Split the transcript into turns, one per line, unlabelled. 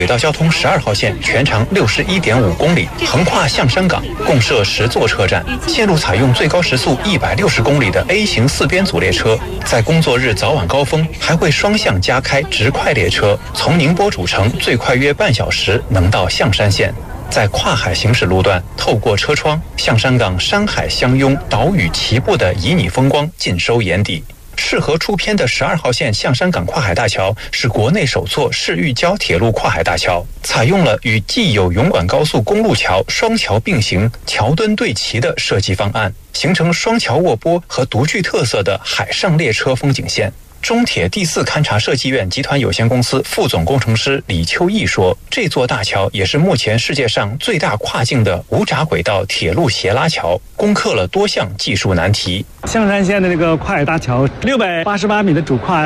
轨道交通12号线全长61.5公里，横跨象山港，共设10座车站。线路采用最高时速160公里的 A 型4边组列车，在工作日早晚高峰还会双向加开直快列车，从宁波主城最快约半小时能到象山县。在跨海行驶路段，透过车窗，象山港山海相拥、岛屿齐步的旖旎风光尽收眼底。适合出片的12号线象山港跨海大桥是国内首座市域交铁路跨海大桥，采用了与既有永管高速公路桥双桥并行、桥墩对齐的设计方案，形成双桥卧波和独具特色的海上列车风景线。中铁第4勘察设计院集团有限公司副总工程师李秋义说，这座大桥也是目前世界上最大跨境的无闸轨道铁路斜拉桥，攻克了多项技术难题。
象山县的这个跨海大桥688米的主跨